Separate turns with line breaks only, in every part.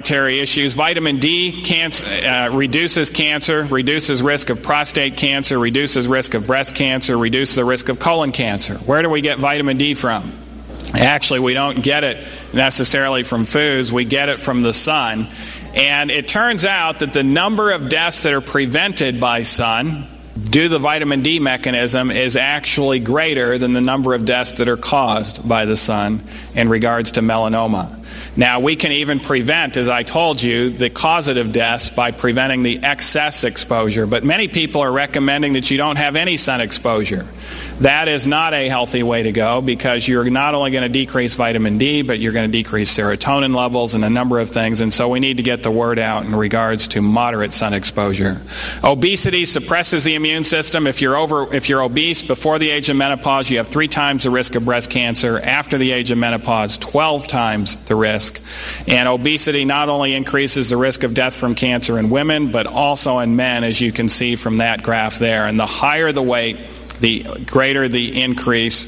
issues. Vitamin D reduces cancer, reduces risk of prostate cancer, reduces risk of breast cancer, reduces the risk of colon cancer. Where do we get vitamin D from? Actually, we don't get it necessarily from foods. We get it from the sun. And it turns out that the number of deaths that are prevented by sun due to the vitamin D mechanism is actually greater than the number of deaths that are caused by the sun in regards to melanoma. Now, we can even prevent, as I told you, the causative deaths by preventing the excess exposure. But many people are recommending that you don't have any sun exposure. That is not a healthy way to go, because you're not only going to decrease vitamin D, but you're going to decrease serotonin levels and a number of things. And so we need to get the word out in regards to moderate sun exposure. Obesity suppresses the immune system. If you're obese before the age of menopause, you have 3 times the risk of breast cancer. After the age of menopause, 12 times the risk. And obesity not only increases the risk of death from cancer in women, but also in men, as you can see from that graph there. And the higher the weight, the greater the increase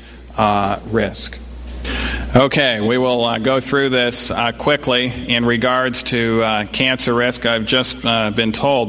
risk. Okay, we will go through this quickly in regards to cancer risk. I've just been told,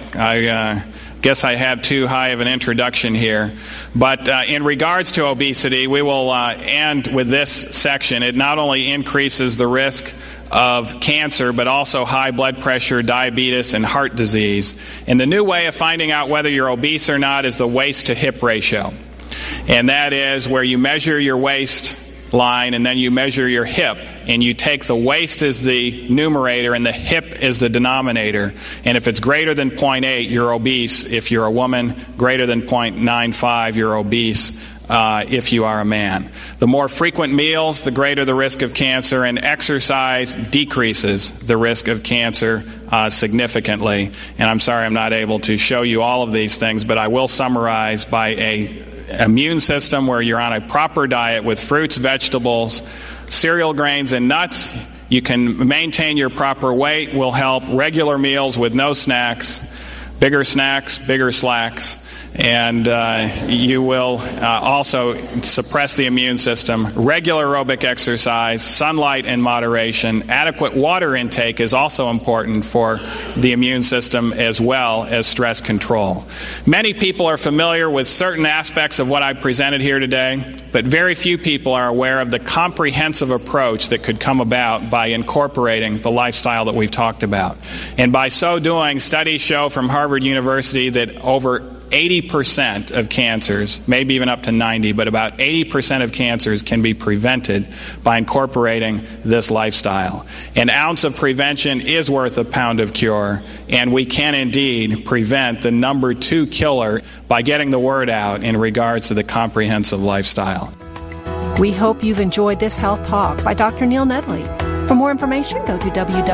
I guess I had too high of an introduction here. But in regards to obesity, we will end with this section. It not only increases the risk of cancer, but also high blood pressure, diabetes, and heart disease. And the new way of finding out whether you're obese or not is the waist to hip ratio. And that is where you measure your waistline and then you measure your hip. And you take the waist as the numerator and the hip as the denominator. And if it's greater than 0.8, you're obese. If you're a woman, greater than 0.95, you're obese. If you are a man. The more frequent meals, the greater the risk of cancer, and exercise decreases the risk of cancer significantly. And I'm sorry I'm not able to show you all of these things, but I will summarize by a immune system where you're on a proper diet with fruits, vegetables, cereal, grains, and nuts. You can maintain your proper weight, will help. Regular meals with no snacks, bigger slacks. And you will also suppress the immune system. Regular aerobic exercise, sunlight in moderation, adequate water intake is also important for the immune system, as well as stress control. Many people are familiar with certain aspects of what I presented here today, but very few people are aware of the comprehensive approach that could come about by incorporating the lifestyle that we've talked about. And by so doing, studies show from Harvard University that over 80% of cancers, maybe even up to 90, but about 80% of cancers can be prevented by incorporating this lifestyle. An ounce of prevention is worth a pound of cure, and we can indeed prevent the number 2 killer by getting the word out in regards to the comprehensive lifestyle.
We hope you've enjoyed this health talk by Dr. Neil Nedley. For more information, go to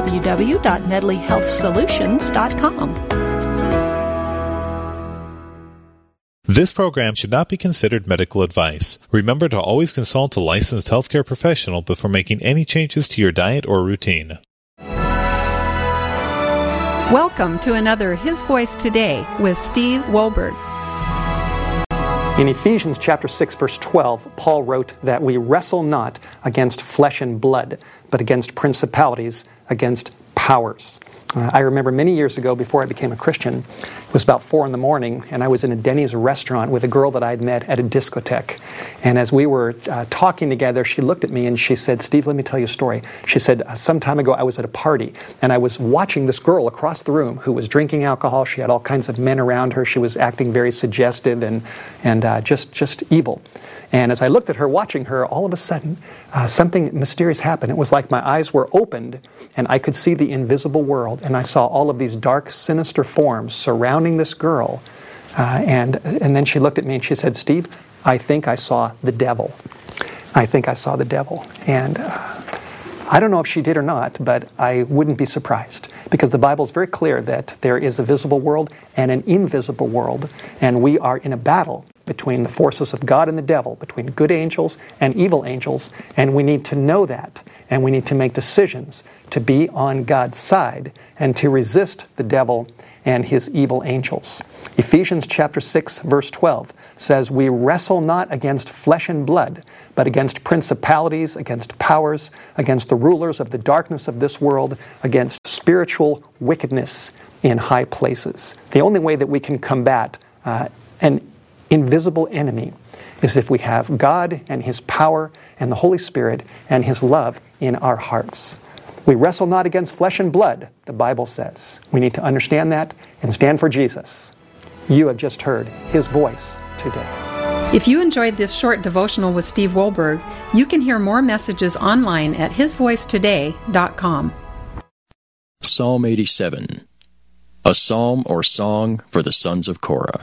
www.nedleyhealthsolutions.com.
This program should not be considered medical advice. Remember to always consult a licensed healthcare professional before making any changes to your diet or routine.
Welcome to another His Voice Today with Steve Wohlberg.
In Ephesians chapter 6, verse 12, Paul wrote that we wrestle not against flesh and blood, but against principalities, against powers. I remember many years ago, before I became a Christian, it was about 4 a.m, and I was in a Denny's restaurant with a girl that I'd met at a discotheque. And as we were talking together, she looked at me and she said, "Steve, let me tell you a story." She said, "Some time ago I was at a party, and I was watching this girl across the room who was drinking alcohol. She had all kinds of men around her. She was acting very suggestive and just evil. And as I looked at her, watching her, all of a sudden, something mysterious happened. It was like my eyes were opened, and I could see the invisible world. And I saw all of these dark, sinister forms surrounding this girl. And then she looked at me and she said, "Steve, I think I saw the devil. I think I saw the devil." And I don't know if she did or not, but I wouldn't be surprised. Because the Bible is very clear that there is a visible world and an invisible world. And we are in a battle between the forces of God and the devil, between good angels and evil angels. And we need to know that. And we need to make decisions to be on God's side and to resist the devil and his evil angels. Ephesians chapter 6, verse 12 says, "We wrestle not against flesh and blood, but against principalities, against powers, against the rulers of the darkness of this world, against spiritual wickedness in high places. The only way that we can combat an invisible enemy is if we have God and His power and the Holy Spirit and His love in our hearts. We wrestle not against flesh and blood, the Bible says. We need to understand that and stand for Jesus. You have just heard His voice today.
If you enjoyed this short devotional with Steve Wohlberg, you can hear more messages online at hisvoicetoday.com.
Psalm 87, a psalm or song for the sons of Korah.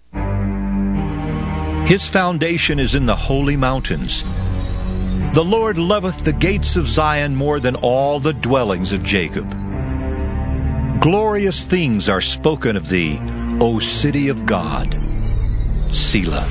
His foundation is in the holy mountains. The Lord loveth the gates of Zion more than all the dwellings of Jacob. Glorious things are spoken of thee, O city of God. Selah.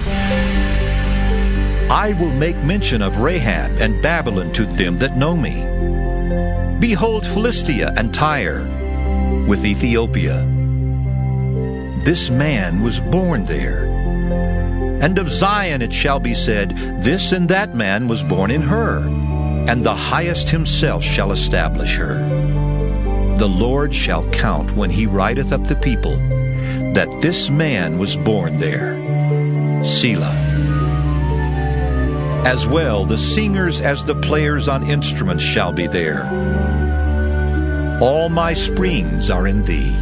I will make mention of Rahab and Babylon to them that know me. Behold Philistia and Tyre, with Ethiopia. This man was born there. And of Zion it shall be said, this and that man was born in her, and the Highest himself shall establish her. The Lord shall count when he writeth up the people, that this man was born there. Selah. As well the singers as the players on instruments shall be there. All my springs are in thee.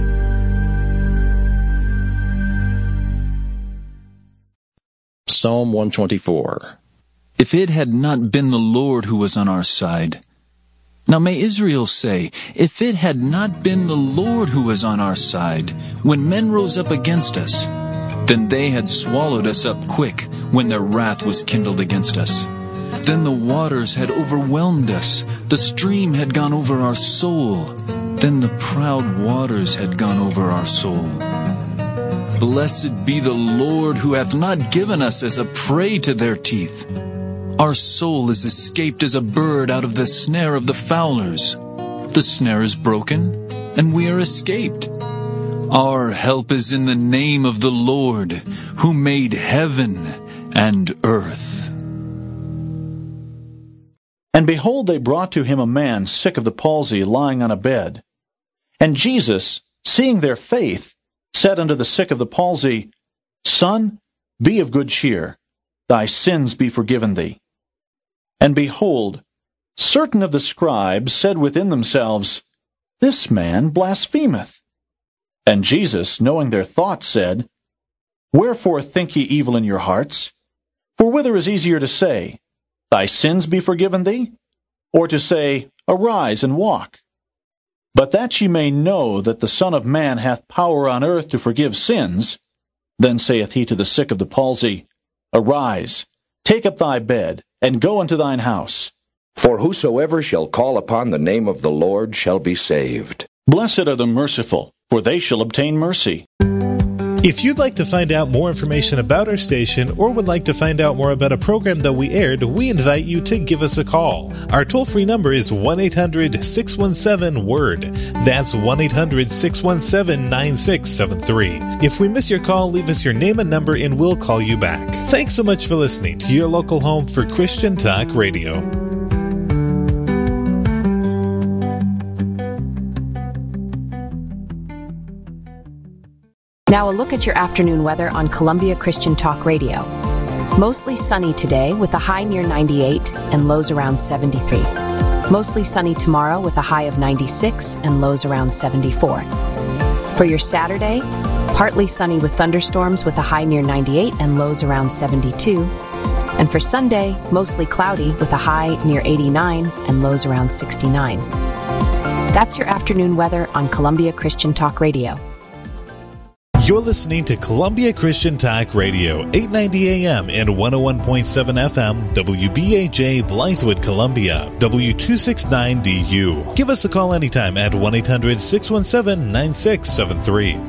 Psalm 124.
If it had not been the Lord who was on our side. Now may Israel say, if it had not been the Lord who was on our side, when men rose up against us, then they had swallowed us up quick when their wrath was kindled against us. Then the waters had overwhelmed us, the stream had gone over our soul, then the proud waters had gone over our soul. Blessed be the Lord who hath not given us as a prey to their teeth. Our soul is escaped as a bird out of the snare of the fowlers. The snare is broken, and we are escaped. Our help is in the name of the Lord, who made heaven and earth.
And behold, they brought to him a man sick of the palsy, lying on a bed. And Jesus, seeing their faith, said unto the sick of the palsy, Son, be of good cheer, thy sins be forgiven thee. And behold, certain of the scribes said within themselves, This man blasphemeth. And Jesus, knowing their thoughts, said, Wherefore think ye evil in your hearts? For whither is easier to say, Thy sins be forgiven thee? Or to say, Arise and walk? But that ye may know that the Son of Man hath power on earth to forgive sins, then saith he to the sick of the palsy, Arise, take up thy bed, and go unto thine house.
For whosoever shall call upon the name of the Lord shall be saved.
Blessed are the merciful, for they shall obtain mercy.
If you'd like to find out more information about our station or would like to find out more about a program that we aired, we invite you to give us a call. Our toll-free number is 1-800-617-WORD. That's 1-800-617-9673. If we miss your call, leave us your name and number and we'll call you back. Thanks so much for listening to your local home for Christian Talk Radio.
Now a look at your afternoon weather on Columbia Christian Talk Radio. Mostly sunny today with a high near 98 and lows around 73. Mostly sunny tomorrow with a high of 96 and lows around 74. For your Saturday, partly sunny with thunderstorms with a high near 98 and lows around 72. And for Sunday, mostly cloudy with a high near 89 and lows around 69. That's your afternoon weather on Columbia Christian Talk Radio.
You're listening to Columbia Christian Talk Radio, 890 AM and 101.7 FM, WBAJ Blythewood, Columbia, W269DU. Give us a call anytime at 1-800-617-9673.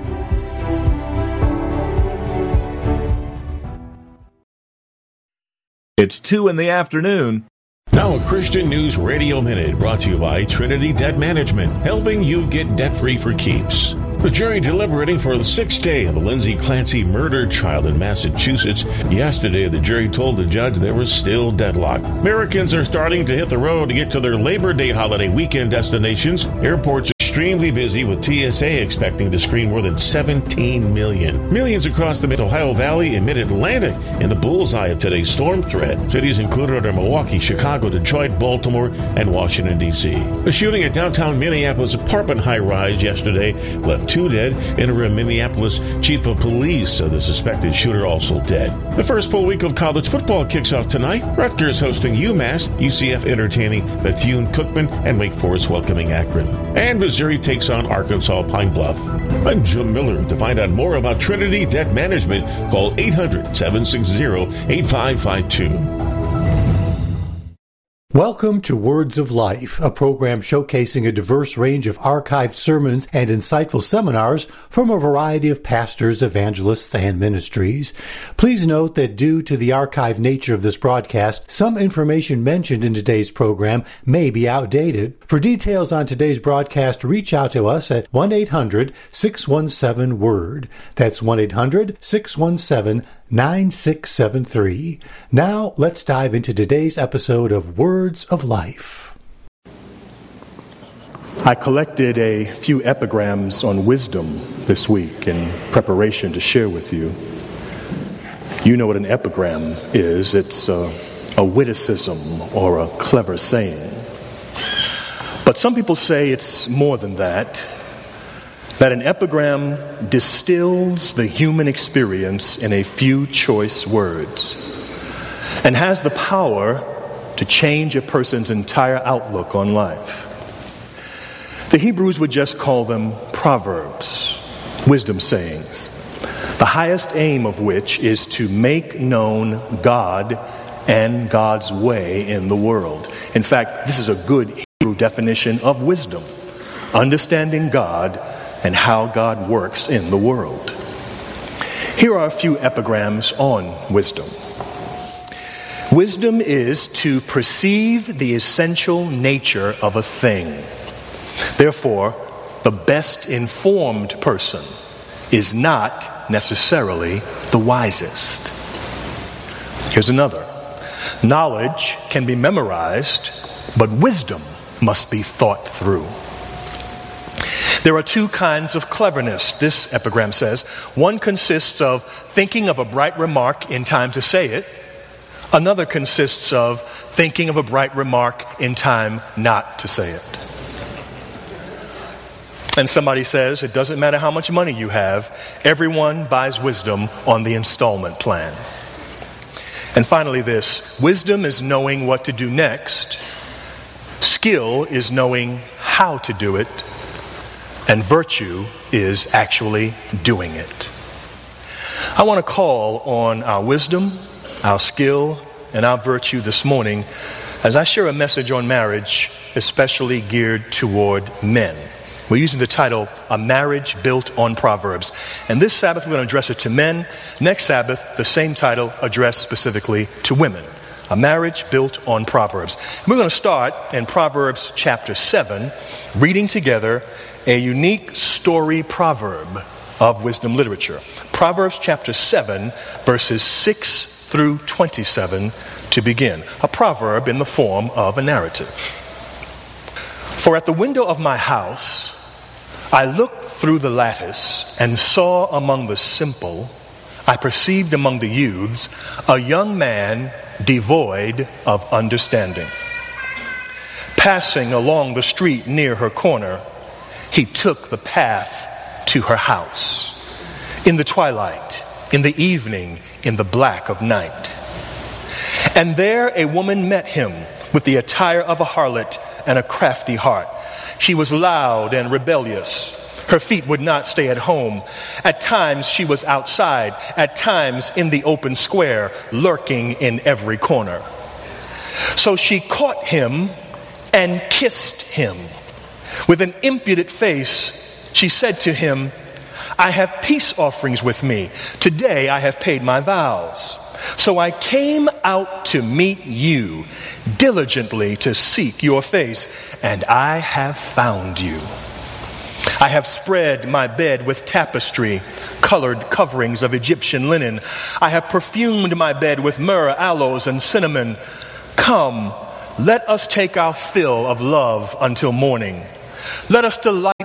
It's 2 in the afternoon.
Now a Christian News Radio Minute brought to you by Trinity Debt Management, helping you get debt-free for keeps. The jury deliberating for the 6th day of the Lindsay Clancy murder trial in Massachusetts. Yesterday, the jury told the judge there was still deadlock. Americans are starting to hit the road to get to their Labor Day holiday weekend destinations. Airports are extremely busy, with TSA expecting to screen more than 17 million. Millions across the Mid-Ohio Valley and Mid-Atlantic in the bullseye of today's storm threat. Cities included are Milwaukee, Chicago, Detroit, Baltimore, and Washington, D.C. A shooting at downtown Minneapolis apartment high-rise yesterday left 2 dead. Interim Minneapolis chief of police said the suspected shooter also dead. The first full week of college football kicks off tonight. Rutgers hosting UMass, UCF entertaining Bethune-Cookman, and Wake Forest welcoming Akron. And Missouri takes on Arkansas Pine Bluff. I'm Jim Miller. To find out more about Trinity Debt Management, call 800-760-8552.
Welcome to Words of Life, a program showcasing a diverse range of archived sermons and insightful seminars from a variety of pastors, evangelists, and ministries. Please note that due to the archived nature of this broadcast, some information mentioned in today's program may be outdated. For details on today's broadcast, reach out to us at 1-800-617-WORD. That's 1-800-617-9673. Now, let's dive into today's episode of Words of Life.
I collected a few epigrams on wisdom this week in preparation to share with you. You know what an epigram is. It's a witticism or a clever saying. But some people say it's more than that. That an epigram distills the human experience in a few choice words and has the power to change a person's entire outlook on life. The Hebrews would just call them proverbs, wisdom sayings, the highest aim of which is to make known God and God's way in the world. In fact, this is a good Hebrew definition of wisdom, understanding God and how God works in the world. Here are a few epigrams on wisdom. Wisdom is to perceive the essential nature of a thing. Therefore, the best informed person is not necessarily the wisest. Here's another. Knowledge can be memorized, but wisdom must be thought through. There are 2 kinds of cleverness, this epigram says. One consists of thinking of a bright remark in time to say it. Another consists of thinking of a bright remark in time not to say it. And somebody says, it doesn't matter how much money you have, everyone buys wisdom on the installment plan. And finally this, wisdom is knowing what to do next. Skill is knowing how to do it. And virtue is actually doing it. I want to call on our wisdom, our skill, and our virtue this morning as I share a message on marriage, especially geared toward men. We're using the title, A Marriage Built on Proverbs. And this Sabbath, we're going to address it to men. Next Sabbath, the same title addressed specifically to women. A Marriage Built on Proverbs. And we're going to start in Proverbs chapter 7, reading together a unique story proverb of wisdom literature. Proverbs chapter 7, verses 6 through 27 to begin. A proverb in the form of a narrative. For at the window of my house, I looked through the lattice and saw among the simple, I perceived among the youths, a young man devoid of understanding. Passing along the street near her corner, he took the path to her house. In the twilight, in the evening, in the black of night. And there a woman met him with the attire of a harlot and a crafty heart. She was loud and rebellious. Her feet would not stay at home. At times she was outside, at times in the open square, lurking in every corner. So she caught him and kissed him. With an impudent face, she said to him, I have peace offerings with me. Today I have paid my vows. So I came out to meet you, diligently to seek your face, and I have found you. I have spread my bed with tapestry, colored coverings of Egyptian linen. I have perfumed my bed with myrrh, aloes, and cinnamon. Come, let us take our fill of love until morning. Let us delight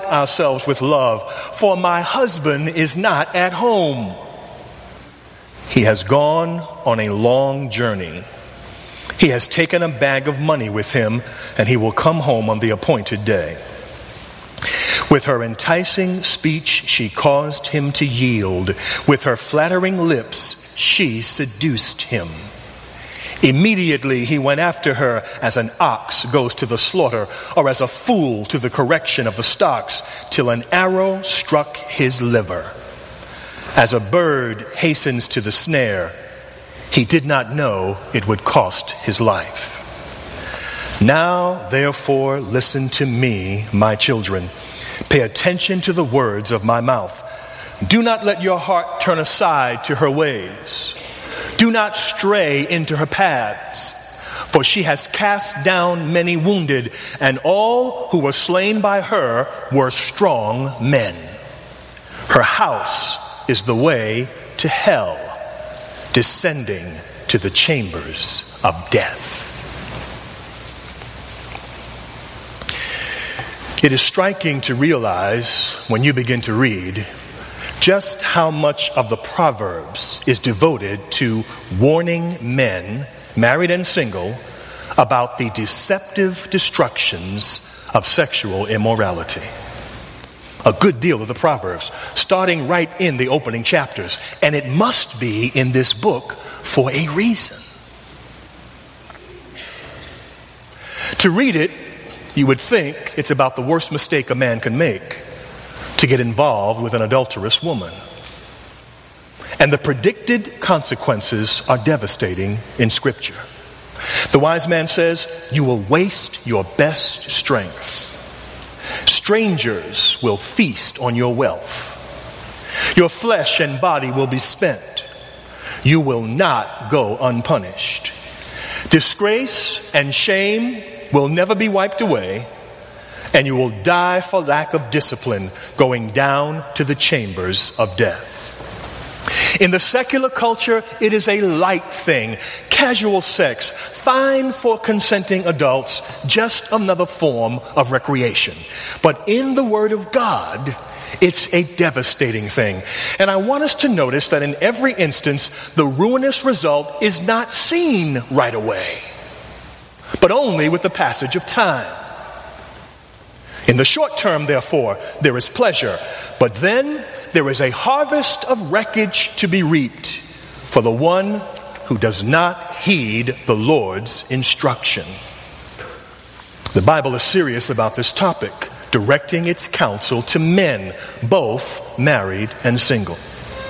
ourselves with love, for my husband is not at home. He has gone on a long journey. He has taken a bag of money with him, and he will come home on the appointed day. With her enticing speech, she caused him to yield. With her flattering lips, she seduced him. Immediately he went after her as an ox goes to the slaughter, or as a fool to the correction of the stocks, till an arrow struck his liver. As a bird hastens to the snare, he did not know it would cost his life. Now, therefore, listen to me, my children. Pay attention to the words of my mouth. Do not let your heart turn aside to her ways. Do not stray into her paths, for she has cast down many wounded, and all who were slain by her were strong men. Her house is the way to hell, descending to the chambers of death. It is striking to realize, when you begin to read, just how much of the Proverbs is devoted to warning men, married and single, about the deceptive destructions of sexual immorality. A good deal of the Proverbs, starting right in the opening chapters, and it must be in this book for a reason. To read it, you would think it's about the worst mistake a man can make, to get involved with an adulterous woman. And the predicted consequences are devastating in Scripture. The wise man says, you will waste your best strength. Strangers will feast on your wealth. Your flesh and body will be spent. You will not go unpunished. Disgrace and shame will never be wiped away, and you will die for lack of discipline, going down to the chambers of death. In the secular culture, it is a light thing. Casual sex, fine for consenting adults, just another form of recreation. But in the Word of God, it's a devastating thing. And I want us to notice that in every instance, the ruinous result is not seen right away, but only with the passage of time. In the short term, therefore, there is pleasure, but then there is a harvest of wreckage to be reaped for the one who does not heed the Lord's instruction. The Bible is serious about this topic, directing its counsel to men, both married and single.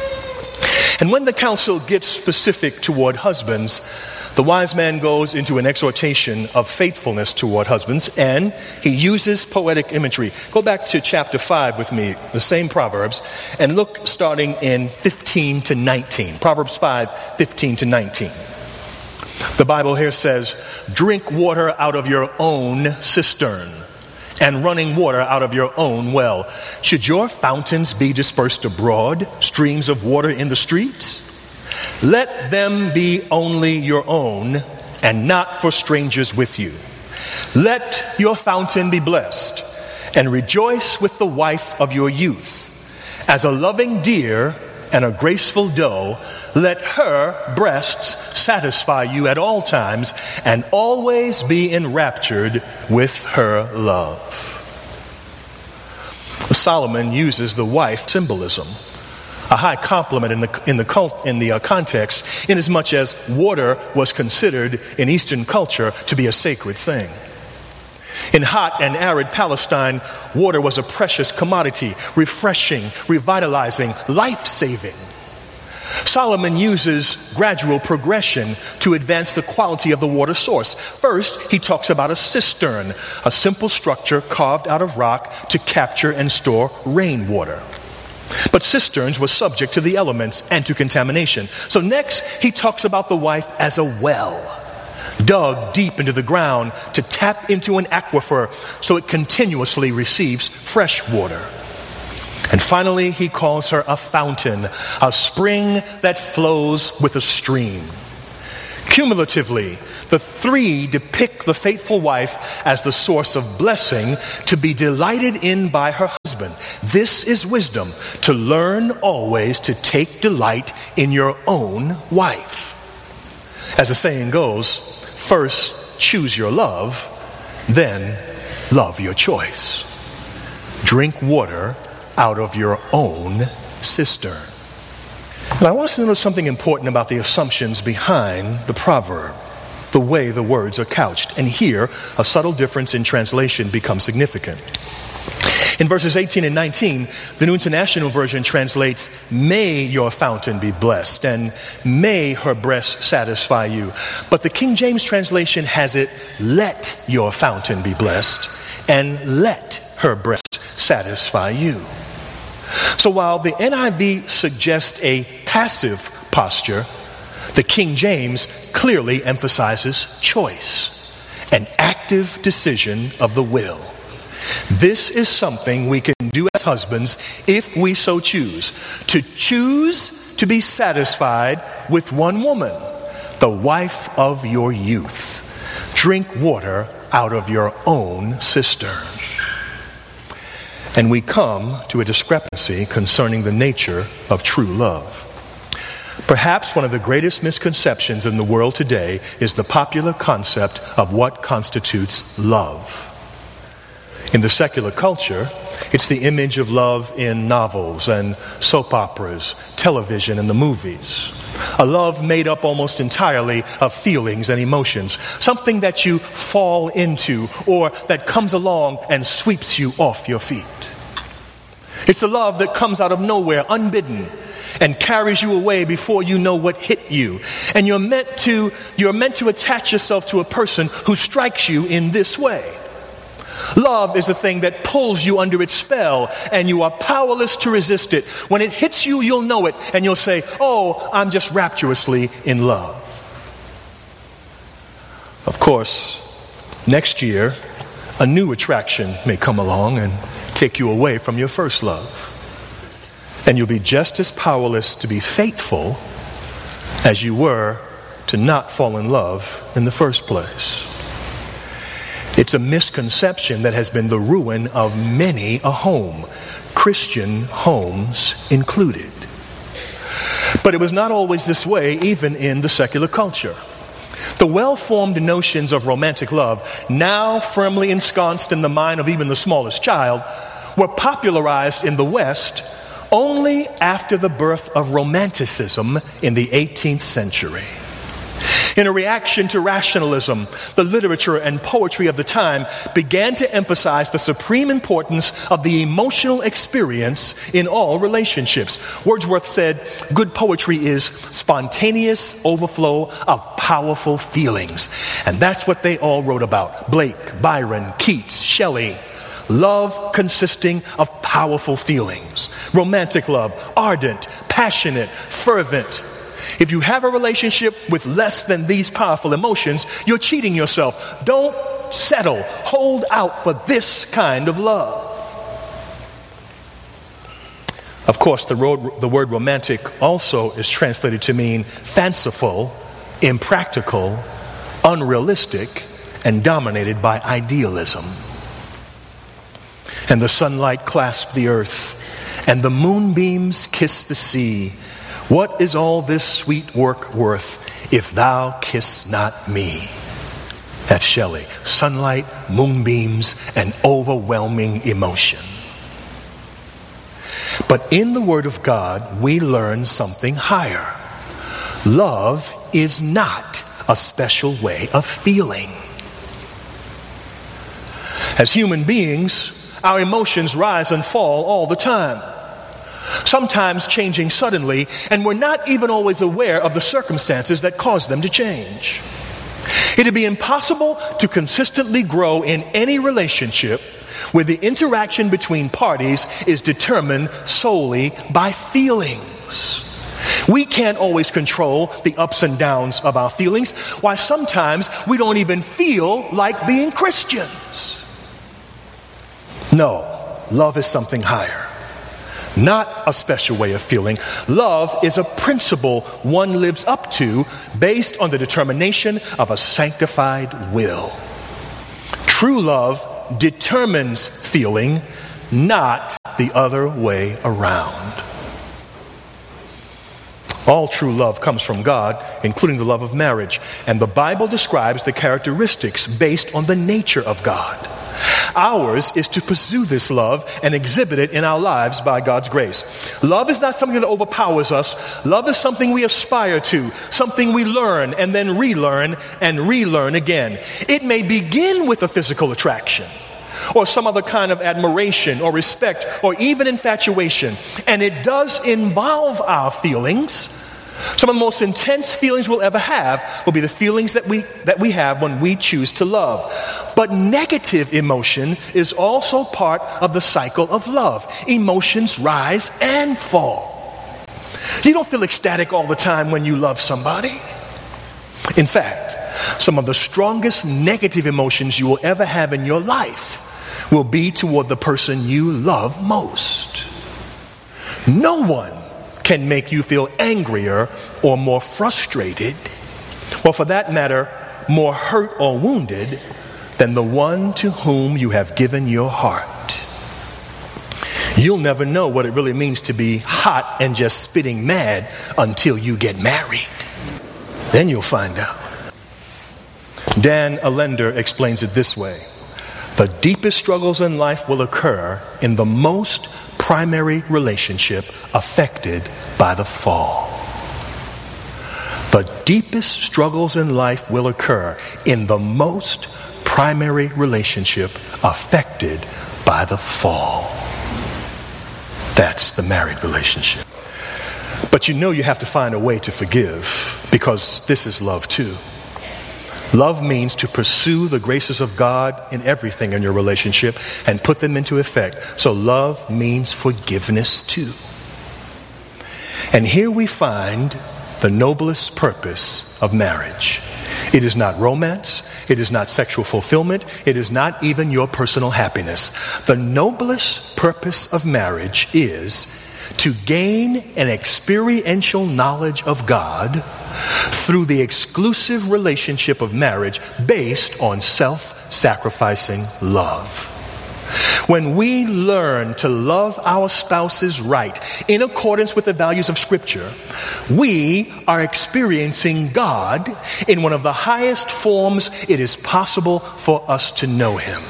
And when the counsel gets specific toward husbands, the wise man goes into an exhortation of faithfulness toward husbands, and he uses poetic imagery. Go back to chapter 5 with me, the same Proverbs, and look starting in 15 to 19. Proverbs 5, 15 to 19. The Bible here says, drink water out of your own cistern, and running water out of your own well. Should your fountains be dispersed abroad, streams of water in the streets? Let them be only your own, and not for strangers with you. Let your fountain be blessed, and rejoice with the wife of your youth. As a loving deer and a graceful doe, let her breasts satisfy you at all times, and always be enraptured with her love. Solomon uses the wife symbolism, a high compliment in the context, inasmuch as water was considered in Eastern culture to be a sacred thing. In hot and arid Palestine, water was a precious commodity, refreshing, revitalizing, life-saving. Solomon uses gradual progression to advance the quality of the water source. First, he talks about a cistern, a simple structure carved out of rock to capture and store rainwater. But cisterns were subject to the elements and to contamination. So next, he talks about the wife as a well, dug deep into the ground to tap into an aquifer so it continuously receives fresh water. And finally, he calls her a fountain, a spring that flows with a stream. Cumulatively, the three depict the faithful wife as the source of blessing to be delighted in by her husband, husband. This is wisdom, to learn always to take delight in your own wife. As the saying goes, first choose your love, then love your choice. Drink water out of your own cistern. And I want us to notice something important about the assumptions behind the proverb, the way the words are couched. And here, a subtle difference in translation becomes significant. In verses 18 and 19, the New International Version translates, "May your fountain be blessed, and may her breast satisfy you." But the King James translation has it, "Let your fountain be blessed, and let her breast satisfy you." So while the NIV suggests a passive posture, the King James clearly emphasizes choice, an active decision of the will. This is something we can do as husbands if we so choose. To choose to be satisfied with one woman, the wife of your youth. Drink water out of your own cistern. And we come to a discrepancy concerning the nature of true love. Perhaps one of the greatest misconceptions in the world today is the popular concept of what constitutes love. In the secular culture, it's the image of love in novels and soap operas, television, and the movies. A love made up almost entirely of feelings and emotions, something that you fall into or that comes along and sweeps you off your feet. It's a love that comes out of nowhere, unbidden, and carries you away before you know what hit you. And you're meant to attach yourself to a person who strikes you in this way. Love is a thing that pulls you under its spell, and you are powerless to resist it. When it hits you, you'll know it, and you'll say, "Oh, I'm just rapturously in love." Of course, next year, a new attraction may come along and take you away from your first love. And you'll be just as powerless to be faithful as you were to not fall in love in the first place. It's a misconception that has been the ruin of many a home, Christian homes included. But it was not always this way, even in the secular culture. The well-formed notions of romantic love, now firmly ensconced in the mind of even the smallest child, were popularized in the West only after the birth of Romanticism in the 18th century. In a reaction to rationalism, the literature and poetry of the time began to emphasize the supreme importance of the emotional experience in all relationships. Wordsworth said, "Good poetry is spontaneous overflow of powerful feelings." And that's what they all wrote about. Blake, Byron, Keats, Shelley. Love consisting of powerful feelings. Romantic love, ardent, passionate, fervent. If you have a relationship with less than these powerful emotions, you're cheating yourself. Don't settle. Hold out for this kind of love. Of course, the word romantic also is translated to mean fanciful, impractical, unrealistic, and dominated by idealism. And the sunlight clasped the earth, and the moonbeams kissed the sea. What is all this sweet work worth if thou kiss not me? That's Shelley. Sunlight, moonbeams, and overwhelming emotion. But in the Word of God, we learn something higher. Love is not a special way of feeling. As human beings, our emotions rise and fall all the time. Sometimes changing suddenly, and we're not even always aware of the circumstances that cause them to change. It'd be impossible to consistently grow in any relationship where the interaction between parties is determined solely by feelings. We can't always control the ups and downs of our feelings, why sometimes we don't even feel like being Christians. No, love is something higher. Not a special way of feeling. Love is a principle one lives up to based on the determination of a sanctified will. True love determines feeling, not the other way around. All true love comes from God, including the love of marriage. And the Bible describes the characteristics based on the nature of God. Ours is to pursue this love and exhibit it in our lives by God's grace. Love is not something that overpowers us. Love is something we aspire to, something we learn and then relearn and relearn again. It may begin with a physical attraction, or some other kind of admiration or respect or even infatuation. And it does involve our feelings. Some of the most intense feelings we'll ever have will be the feelings that we have when we choose to love. But negative emotion is also part of the cycle of love. Emotions rise and fall. You don't feel ecstatic all the time when you love somebody. In fact, some of the strongest negative emotions you will ever have in your life will be toward the person you love most. No one can make you feel angrier or more frustrated, or for that matter, more hurt or wounded than the one to whom you have given your heart. You'll never know what it really means to be hot and just spitting mad until you get married. Then you'll find out. Dan Allender explains it this way: the deepest struggles in life will occur in the most primary relationship affected by the fall. The deepest struggles in life will occur in the most primary relationship affected by the fall. That's the married relationship. But you know you have to find a way to forgive, because this is love too. Love means to pursue the graces of God in everything in your relationship and put them into effect. So love means forgiveness too. And here we find the noblest purpose of marriage. It is not romance. It is not sexual fulfillment. It is not even your personal happiness. The noblest purpose of marriage is to gain an experiential knowledge of God through the exclusive relationship of marriage based on self-sacrificing love. When we learn to love our spouses right, in accordance with the values of Scripture, we are experiencing God in one of the highest forms it is possible for us to know Him.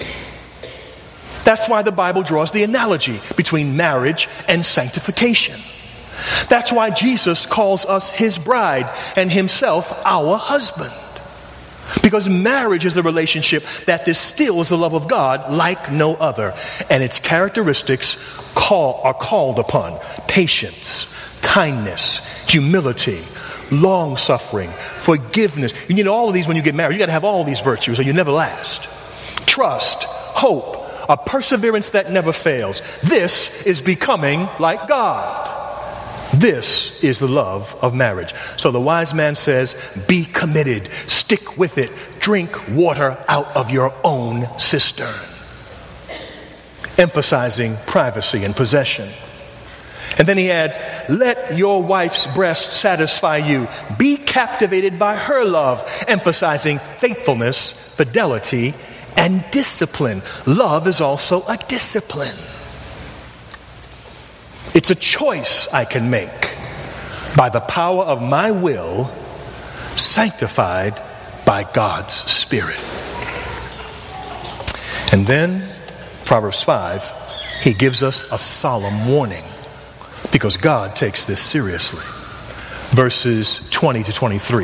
That's why the Bible draws the analogy between marriage and sanctification. That's why Jesus calls us His bride and Himself our husband. Because marriage is the relationship that distills the love of God like no other. And its characteristics are called upon: patience, kindness, humility, long-suffering, forgiveness. You need all of these when you get married. You got to have all these virtues or you never last. Trust, hope, a perseverance that never fails. This is becoming like God. This is the love of marriage. So the wise man says, be committed, stick with it, drink water out of your own cistern. Emphasizing privacy and possession. And then he adds, let your wife's breast satisfy you. Be captivated by her love, emphasizing faithfulness, fidelity, and discipline. Love is also a discipline. It's a choice I can make by the power of my will, sanctified by God's Spirit. And then, Proverbs 5, he gives us a solemn warning, because God takes this seriously. Verses 20 to 23.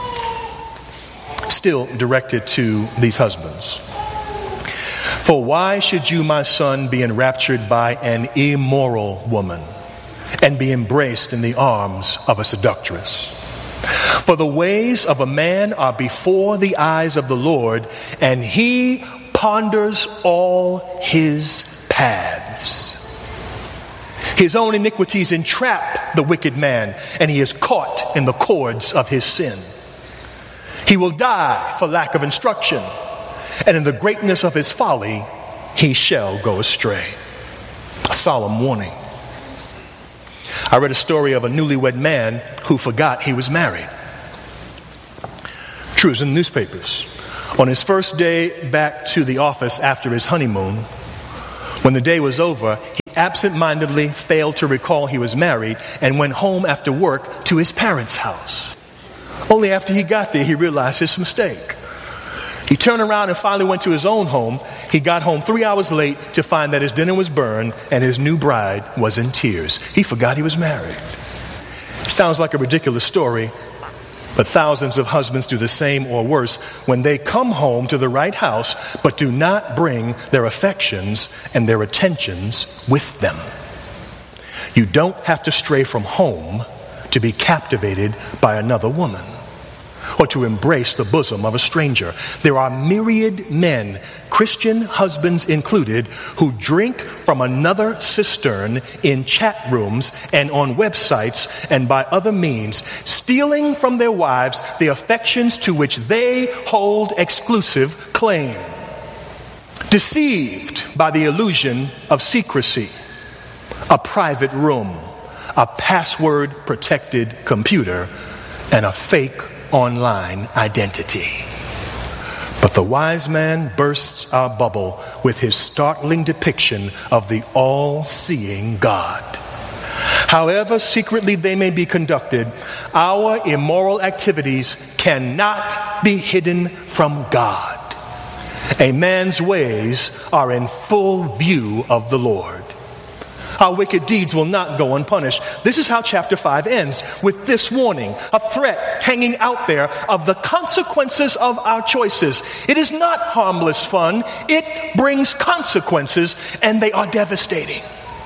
Still directed to these husbands. For why should you, my son, be enraptured by an immoral woman and be embraced in the arms of a seductress? For the ways of a man are before the eyes of the Lord, and He ponders all his paths. His own iniquities entrap the wicked man, and he is caught in the cords of his sin. He will die for lack of instruction, and in the greatness of his folly, he shall go astray. A solemn warning. I read a story of a newlywed man who forgot he was married. True, it was in the newspapers. On his first day back to the office after his honeymoon, When the day was over, he absent-mindedly failed to recall he was married and went home after work to his parents' house. Only after he got there, he realized his mistake. He turned around and finally went to his own home. He got home 3 hours late to find that his dinner was burned and his new bride was in tears. He forgot he was married. Sounds like a ridiculous story, but thousands of husbands do the same or worse when they come home to the right house but do not bring their affections and their attentions with them. You don't have to stray from home to be captivated by another woman or to embrace the bosom of a stranger. There are myriad men, Christian husbands included, who drink from another cistern in chat rooms and on websites and by other means, stealing from their wives the affections to which they hold exclusive claim. Deceived by the illusion of secrecy, a private room, a password-protected computer, and a fake online identity. But the wise man bursts our bubble with his startling depiction of the all-seeing God. However secretly they may be conducted, our immoral activities cannot be hidden from God. A man's ways are in full view of the Lord. Our wicked deeds will not go unpunished. This is how chapter 5 ends, with this warning, a threat hanging out there of the consequences of our choices. It is not harmless fun. It brings consequences, and they are devastating.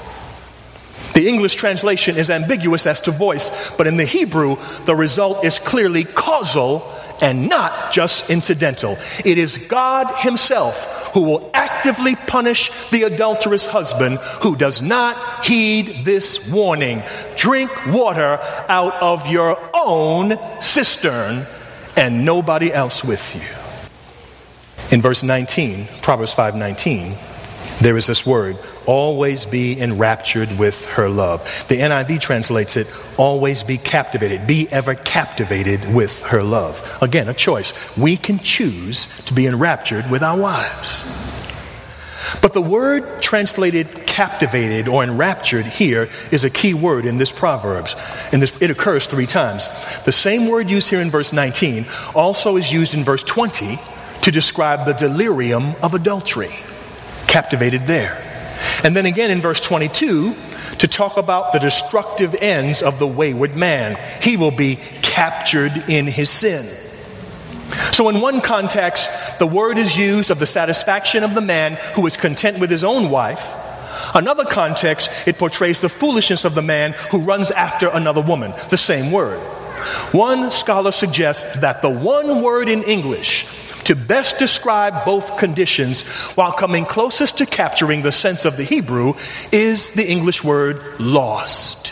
The English translation is ambiguous as to voice, but in the Hebrew, the result is clearly causal and not just incidental. It is God himself who will actively punish the adulterous husband who does not heed this warning. Drink water out of your own cistern and nobody else with you. In verse 19, Proverbs 5:19, there is this word, always be enraptured with her love. The NIV translates it, always be captivated. Be ever captivated with her love. Again, a choice. We can choose to be enraptured with our wives. But the word translated captivated or enraptured here is a key word in this Proverbs. It occurs 3 times. The same word used here in verse 19 also is used in verse 20 to describe the delirium of adultery. Captivated there. And then again in verse 22 to talk about the destructive ends of the wayward man. He will be captured in his sin. So in one context, the word is used of the satisfaction of the man who is content with his own wife. Another context, it portrays the foolishness of the man who runs after another woman. The same word. One scholar suggests that the one word in English to best describe both conditions while coming closest to capturing the sense of the Hebrew is the English word lost.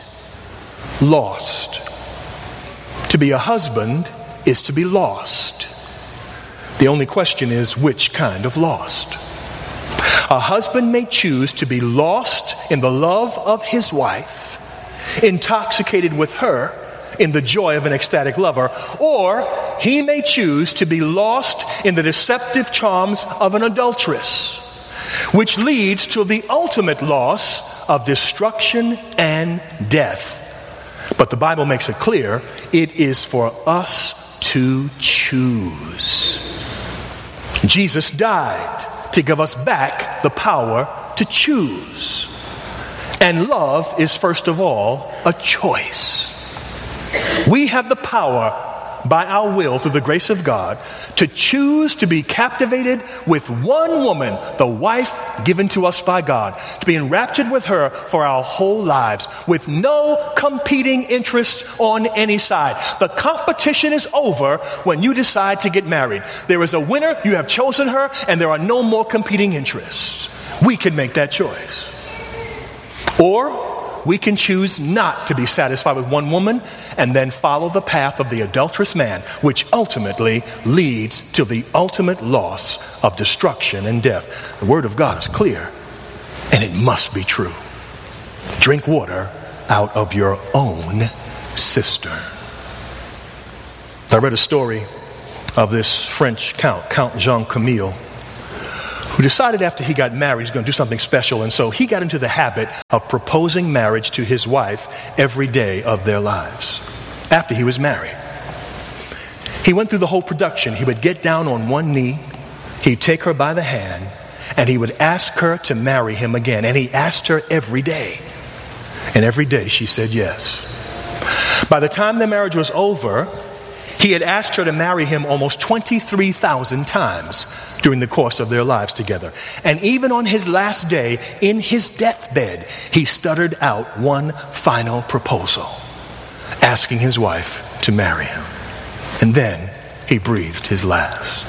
Lost. To be a husband is to be lost. The only question is, which kind of lost? A husband may choose to be lost in the love of his wife, intoxicated with her in the joy of an ecstatic lover, or he may choose to be lost in the deceptive charms of an adulteress, which leads to the ultimate loss of destruction and death. But the Bible makes it clear, it is for us to choose. Jesus died to give us back the power to choose. And love is first of all a choice. We have the power by our will through the grace of God to choose to be captivated with one woman, the wife given to us by God, to be enraptured with her for our whole lives with no competing interests on any side. The competition is over when you decide to get married. There is a winner, you have chosen her, and there are no more competing interests. We can make that choice. Or we can choose not to be satisfied with one woman and then follow the path of the adulterous man, which ultimately leads to the ultimate loss of destruction and death. The word of God is clear, and it must be true. Drink water out of your own cistern. I read a story of this French count, Count Jean Camille, who decided after he got married he's going to do something special, and so he got into the habit of proposing marriage to his wife every day of their lives after he was married. He went through the whole production. He would get down on one knee, he'd take her by the hand, and he would ask her to marry him again. And he asked her every day. And every day she said yes. By the time the marriage was over, he had asked her to marry him almost 23,000 times during the course of their lives together. And even on his last day, in his deathbed, he stuttered out one final proposal, asking his wife to marry him. And then he breathed his last.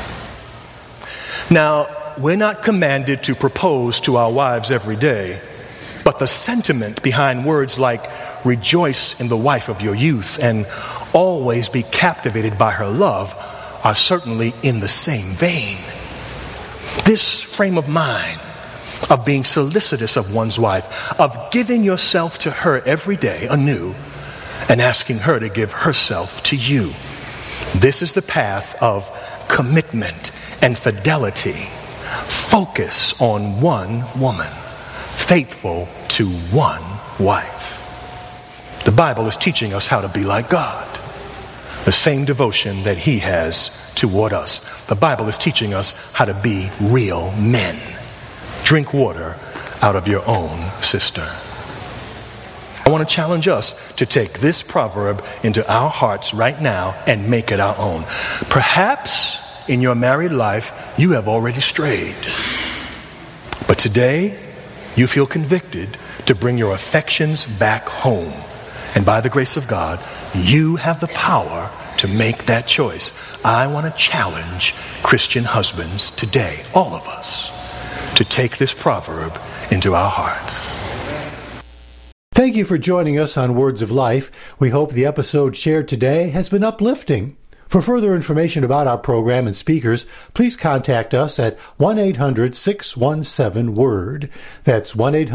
Now, we're not commanded to propose to our wives every day, but the sentiment behind words like rejoice in the wife of your youth and always be captivated by her love are certainly in the same vein. This frame of mind of being solicitous of one's wife, of giving yourself to her every day anew and asking her to give herself to you. This is the path of commitment and fidelity. Focus on one woman, faithful to one wife. The Bible is teaching us how to be like God. The same devotion that He has toward us. The Bible is teaching us how to be real men. Drink water out of your own cistern. I want to challenge us to take this proverb into our hearts right now and make it our own. Perhaps in your married life you have already strayed, but today you feel convicted to bring your affections back home. And by the grace of God, you have the power to make that choice. I want to challenge Christian husbands today, all of us, to take this proverb into our hearts.
Thank you for joining us on Words of Life. We hope the episode shared today has been uplifting. For further information about our program and speakers, please contact us at 1-800-617-WORD. That's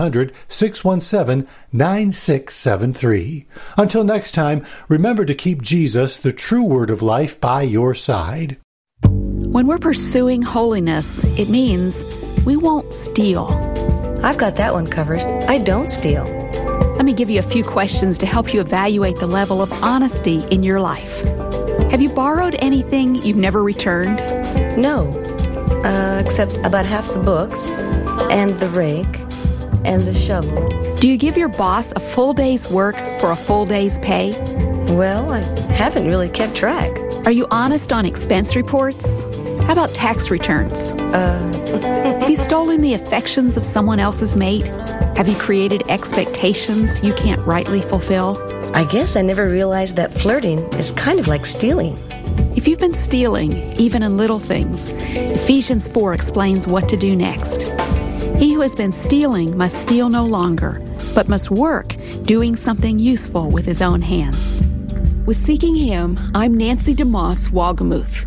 1-800-617-9673. Until next time, remember to keep Jesus, the true Word of life, by your side.
When we're pursuing holiness, it means we won't steal.
I've got that one covered. I don't steal.
Let me give you a few questions to help you evaluate the level of honesty in your life. Have you borrowed anything you've never returned?
No, except about half the books, and the rake, and the shovel.
Do you give your boss a full day's work for a full day's pay?
Well, I haven't really kept track.
Are you honest on expense reports? How about tax returns? Have you stolen the affections of someone else's mate? Have you created expectations you can't rightly fulfill?
I guess I never realized that flirting is kind of like stealing.
If you've been stealing, even in little things, Ephesians 4 explains what to do next. He who has been stealing must steal no longer, but must work, doing something useful with his own hands. With Seeking Him, I'm Nancy DeMoss Wagamuth.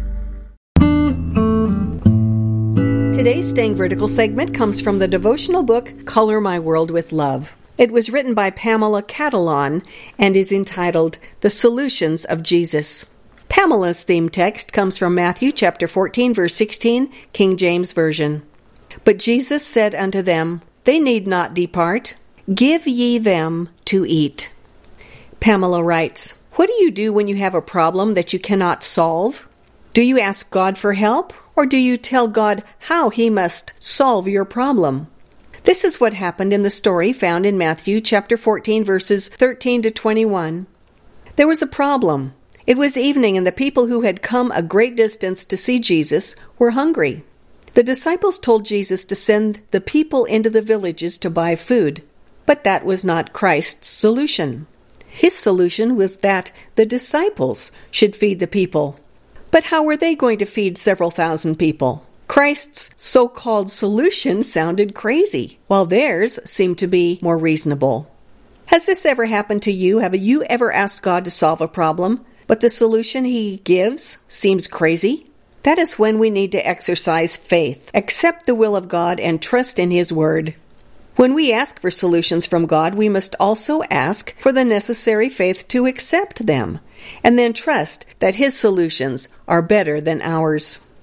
Today's Staying Vertical segment comes from the devotional book, Color My World with Love. It was written by Pamela Catalon and is entitled, The Solutions of Jesus. Pamela's theme text comes from Matthew chapter 14, verse 16, King James Version. But Jesus said unto them, They need not depart. Give ye them to eat. Pamela writes, What do you do when you have a problem that you cannot solve? Do you ask God for help, or do you tell God how He must solve your problem? This is what happened in the story found in Matthew chapter 14, verses 13 to 21. There was a problem. It was evening, and the people who had come a great distance to see Jesus were hungry. The disciples told Jesus to send the people into the villages to buy food, but that was not Christ's solution. His solution was that the disciples should feed the people. But how were they going to feed several thousand people? Christ's so-called solution sounded crazy, while theirs seemed to be more reasonable. Has this ever happened to you? Have you ever asked God to solve a problem, but the solution He gives seems crazy? That is when we need to exercise faith, accept the will of God, and trust in His Word. When we ask for solutions from God, we must also ask for the necessary faith to accept them, and then trust that His solutions are better than ours.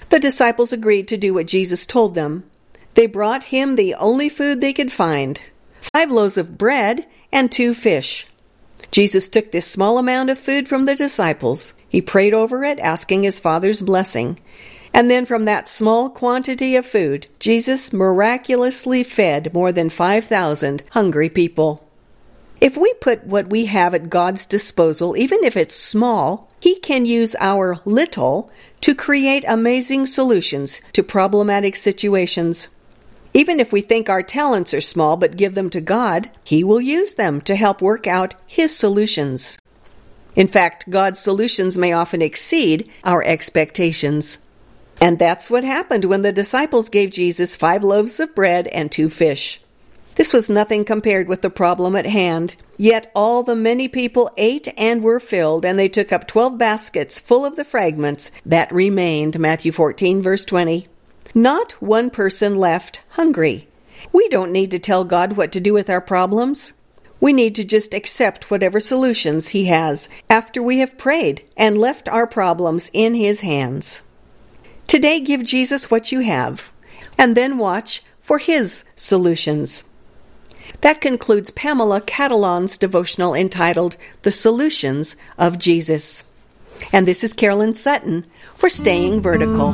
The disciples agreed to do what Jesus told them. They brought him the only food they could find, 5 loaves of bread and 2 fish. Jesus took this small amount of food from the disciples. He prayed over it, asking his Father's blessing. And then from that small quantity of food, Jesus miraculously fed more than 5,000 hungry people. If we put what we have at God's disposal, even if it's small, He can use our little to create amazing solutions to problematic situations. Even if we think our talents are small but give them to God, He will use them to help work out His solutions. In fact, God's solutions may often exceed our expectations. And that's what happened when the disciples gave Jesus 5 loaves of bread and 2 fish. This was nothing compared with the problem at hand. Yet all the many people ate and were filled, and they took up 12 baskets full of the fragments that remained. Matthew 14, verse 20. Not one person left hungry. We don't need to tell God what to do with our problems. We need to just accept whatever solutions He has after we have prayed and left our problems in His hands. Today, give Jesus what you have, and then watch for His solutions. That concludes Pamela Catalon's devotional entitled The Solutions of Jesus. And this is Carolyn Sutton for Staying Vertical.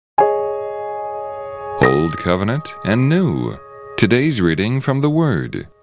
Old Covenant and New. Today's reading from the Word.